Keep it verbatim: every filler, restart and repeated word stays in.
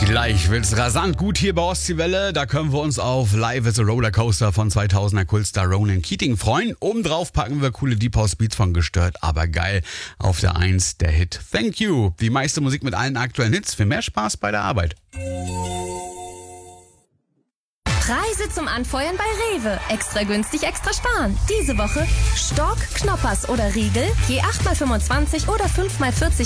Gleich wird's rasant gut hier bei Ostseewelle. Da können wir uns auf Live is a Rollercoaster von zweitausender Kultstar Ronan Keating freuen. Obendrauf packen wir coole Deep House Beats von Gestört, aber geil. Auf der eins der Hit Thank You. Die meiste Musik mit allen aktuellen Hits für mehr Spaß bei der Arbeit. Preise zum Anfeuern bei Rewe. Extra günstig, extra sparen. Diese Woche Stork, Knoppers oder Riegel je acht mal fünfundzwanzig oder fünf mal vierzig